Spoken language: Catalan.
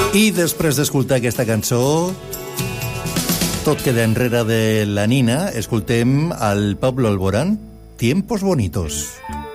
I després d'escoltar aquesta cançó, tot queda enrere de la Nina, escoltem al Pablo Alborán, Tiempos Bonitos.